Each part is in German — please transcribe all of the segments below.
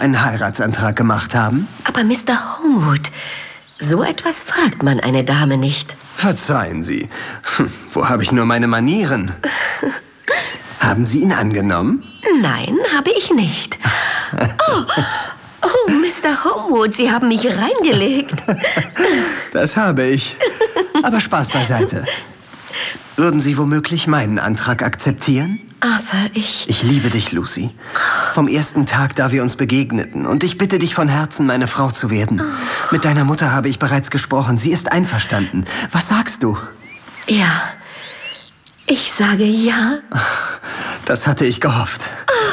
einen Heiratsantrag gemacht haben? Aber Mr. Homewood, so etwas fragt man eine Dame nicht. Verzeihen Sie. Wo habe ich nur meine Manieren? Haben Sie ihn angenommen? Nein, habe ich nicht. Oh, Mr. Homewood, Sie haben mich reingelegt. Das habe ich. Aber Spaß beiseite. Würden Sie womöglich meinen Antrag akzeptieren? Arthur, Ich liebe dich, Lucy. Vom ersten Tag, da wir uns begegneten. Und ich bitte dich von Herzen, meine Frau zu werden. Mit deiner Mutter habe ich bereits gesprochen. Sie ist einverstanden. Was sagst du? Ja, ich sage ja. Das hatte ich gehofft.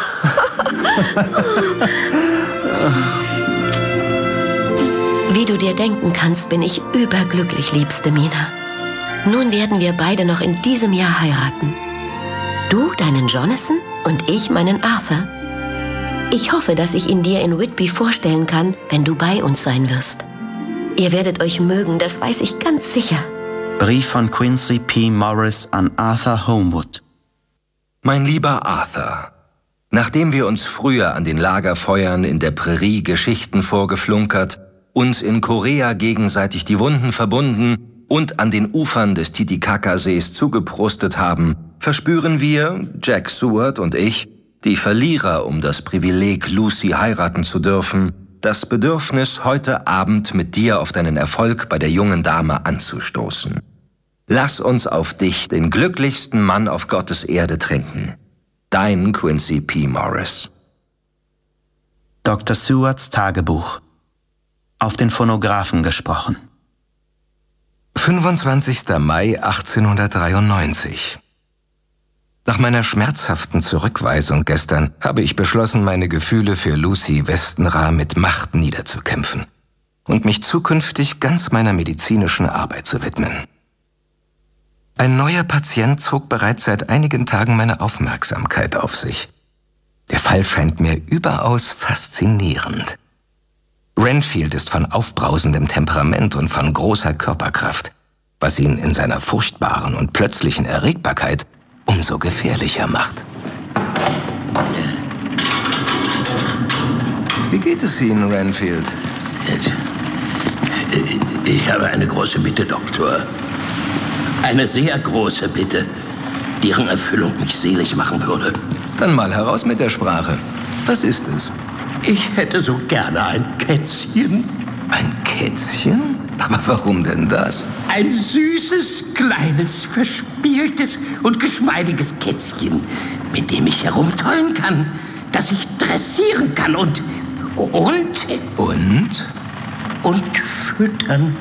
Wie du dir denken kannst, bin ich überglücklich, liebste Mina. Nun werden wir beide noch in diesem Jahr heiraten. Du deinen Jonathan und ich meinen Arthur. Ich hoffe, dass ich ihn dir in Whitby vorstellen kann, wenn du bei uns sein wirst. Ihr werdet euch mögen, das weiß ich ganz sicher. Brief von Quincy P. Morris an Arthur Homewood. Mein lieber Arthur, nachdem wir uns früher an den Lagerfeuern in der Prärie Geschichten vorgeflunkert, uns in Korea gegenseitig die Wunden verbunden und an den Ufern des Titicacasees zugeprostet haben, verspüren wir, Jack Seward und ich, die Verlierer um das Privileg, Lucy heiraten zu dürfen, das Bedürfnis, heute Abend mit dir auf deinen Erfolg bei der jungen Dame anzustoßen. Lass uns auf dich, den glücklichsten Mann auf Gottes Erde, trinken. Dein Quincy P. Morris. Dr. Sewards Tagebuch. Auf den Phonographen gesprochen. 25. Mai 1893. Nach meiner schmerzhaften Zurückweisung gestern habe ich beschlossen, meine Gefühle für Lucy Westenra mit Macht niederzukämpfen und mich zukünftig ganz meiner medizinischen Arbeit zu widmen. Ein neuer Patient zog bereits seit einigen Tagen meine Aufmerksamkeit auf sich. Der Fall scheint mir überaus faszinierend. Renfield ist von aufbrausendem Temperament und von großer Körperkraft, was ihn in seiner furchtbaren und plötzlichen Erregbarkeit umso gefährlicher macht. Wie geht es Ihnen, Renfield? Ich habe eine große Bitte, Doktor. Eine sehr große Bitte, deren Erfüllung mich selig machen würde. Dann mal heraus mit der Sprache. Was ist es? Ich hätte so gerne ein Kätzchen. Ein Kätzchen? Aber warum denn das? Ein süßes, kleines, verspieltes und geschmeidiges Kätzchen, mit dem ich herumtollen kann, das ich dressieren kann und füttern.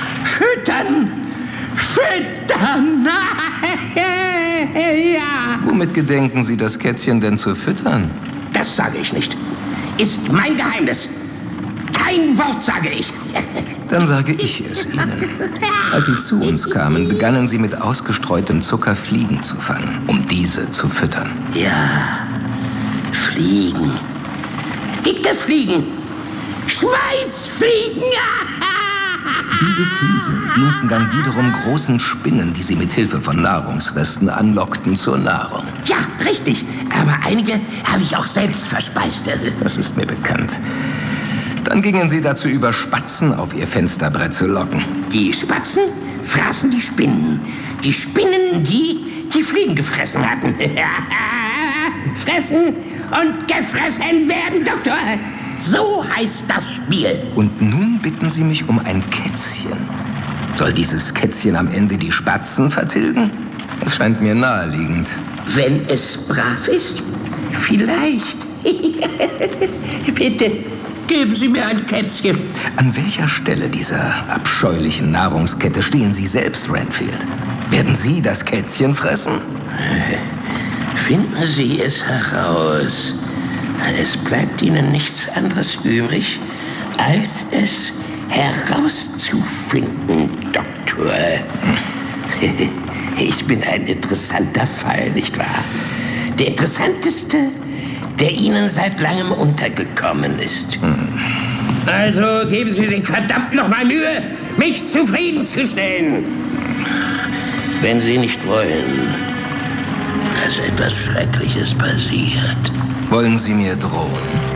Ja. Womit gedenken Sie, das Kätzchen denn zu füttern? Das sage ich nicht. Ist mein Geheimnis. Kein Wort sage ich. Dann sage ich es Ihnen. Als Sie zu uns kamen, begannen Sie mit ausgestreutem Zucker Fliegen zu fangen, um diese zu füttern. Ja, Fliegen. Dicke Fliegen. Schmeißfliegen. Diese Fliegen dienten dann wiederum großen Spinnen, die Sie mit Hilfe von Nahrungsresten anlockten zur Nahrung. Ja, richtig. Aber einige habe ich auch selbst verspeist. Das ist mir bekannt. Dann gingen Sie dazu über, Spatzen auf Ihr Fensterbrett zu locken. Die Spatzen fraßen die Spinnen. Die Spinnen, die Fliegen gefressen hatten. Fressen und gefressen werden, Doktor. So heißt das Spiel. Und nun bitten Sie mich um ein Kätzchen. Soll dieses Kätzchen am Ende die Spatzen vertilgen? Das scheint mir naheliegend. Wenn es brav ist, vielleicht. Bitte, geben Sie mir ein Kätzchen. An welcher Stelle dieser abscheulichen Nahrungskette stehen Sie selbst, Renfield? Werden Sie das Kätzchen fressen? Finden Sie es heraus. Es bleibt Ihnen nichts anderes übrig, als es herauszufinden, Doktor. Ich bin ein interessanter Fall, nicht wahr? Der interessanteste, der Ihnen seit langem untergekommen ist. Also geben Sie sich verdammt nochmal Mühe, mich zufriedenzustellen. Wenn Sie nicht wollen, dass etwas Schreckliches passiert. Wollen Sie mir drohen?